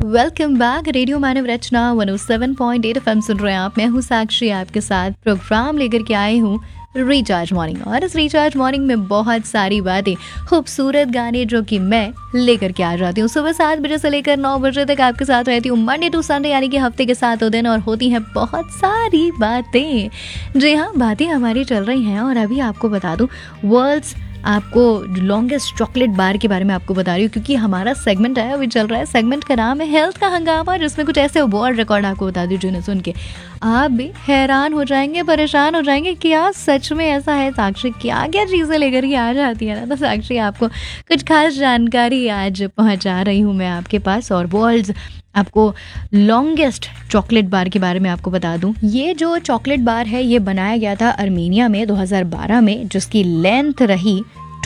Welcome back. Radio मानव रचना 107.8 FM सुन रहे हैं आप। मैं हूँ साक्षी, आपके साथ प्रोग्राम लेकर के आई हूँ रिचार्ज मॉर्निंग। और इस रिचार्ज मॉर्निंग में बहुत सारी बातें, खूबसूरत गाने जो कि मैं लेकर के आ जाती हूँ। सुबह 7 बजे से लेकर 9 बजे तक आपके साथ रहती हूँ, मंडे टू संडे, यानी कि हफ्ते के 7 दिन, और होती हैं बहुत सारी बातें। जी हाँ, बातें हमारी चल रही हैं। और अभी आपको बता दूँ, वर्ल्ड्स आपको लॉन्गेस्ट चॉकलेट बार के बारे में आपको बता रही हूँ, क्योंकि हमारा सेगमेंट है, अभी चल रहा है। सेगमेंट का नाम है हेल्थ का हंगामा, जिसमें कुछ ऐसे वर्ल्ड रिकॉर्ड आपको बता दूँ जिन्हें सुन के आप भी हैरान हो जाएंगे, परेशान हो जाएंगे। क्या सच में ऐसा है? साक्षी क्या क्या चीज़ें लेकर के आ जाती है ना, तो साक्षी आपको कुछ खास जानकारी आज पहुँचा रही हूँ मैं आपके पास। और वर्ल्ड्स आपको लॉन्गेस्ट चॉकलेट बार के बारे में आपको बता दूं। ये जो चॉकलेट बार है, ये बनाया गया था अर्मेनिया में 2012 में, जिसकी लेंथ रही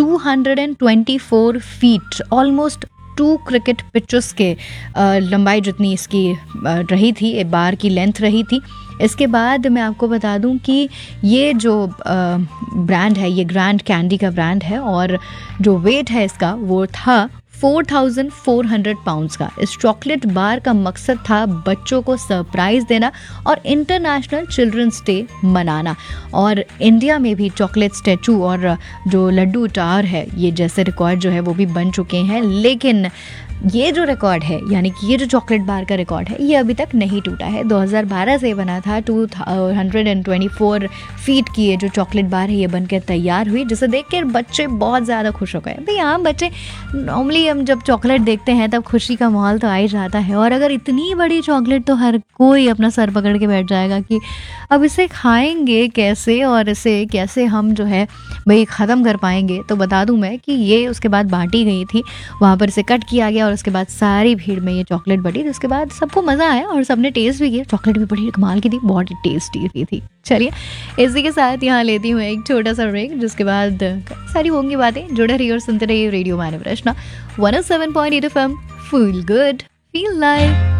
224 फीट, ऑलमोस्ट 2 क्रिकेट पिचेस के लंबाई जितनी इसकी रही थी, ये बार की लेंथ रही थी। इसके बाद मैं आपको बता दूं कि ये जो ब्रांड है, ये ग्रैंड कैंडी का ब्रांड है, और जो वेट है इसका वो था 4400 पाउंड्स का। इस चॉकलेट बार का मकसद था बच्चों को सरप्राइज देना और इंटरनेशनल चिल्ड्रंस डे मनाना। और इंडिया में भी चॉकलेट स्टैचू और जो लड्डू टावर है, ये जैसे रिकॉर्ड जो है वो भी बन चुके हैं। लेकिन ये जो रिकॉर्ड है, यानी कि ये जो चॉकलेट बार का रिकॉर्ड है, ये अभी तक नहीं टूटा है। 2012 से बना था। 224 फीट की ये जो चॉकलेट बार है, ये बनकर तैयार हुई, जिसे देख कर बच्चे बहुत ज़्यादा खुश हो गए। भाई आम बच्चे नॉर्मली, हम जब चॉकलेट देखते हैं तब खुशी का माहौल तो आ ही जाता है। और अगर इतनी बड़ी चॉकलेट, तो हर कोई अपना सर पकड़ के बैठ जाएगा कि अब इसे खाएंगे कैसे, और इसे कैसे हम जो है भाई ख़त्म कर पाएंगे। तो बता दूं मैं कि ये उसके बाद बांटी गई थी, वहाँ पर इसे कट किया गया, और उसके बाद सारी भीड़ में ये चॉकलेट बटी। उसके बाद सबको मज़ा आया और सबने टेस्ट भी किया। चॉकलेट भी बड़ी कमाल की थी, बहुत टेस्टी थी। चलिए, इसी के साथ यहाँ लेती हूँ एक छोटा सा ब्रेक, जिसके बाद सारी होंगी बातें। जुड़े रहिए और सुनते रहिए रेडियो मानव रचना 107.8 FM। Feel good, feel live.